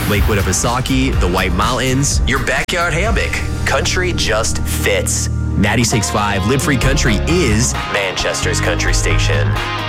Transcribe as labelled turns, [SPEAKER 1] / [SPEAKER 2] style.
[SPEAKER 1] Lakewood of Osaki, the White Mountains.
[SPEAKER 2] Your backyard hammock. Country just fits.
[SPEAKER 1] 96.5 Live Free Country is
[SPEAKER 2] Manchester's country station.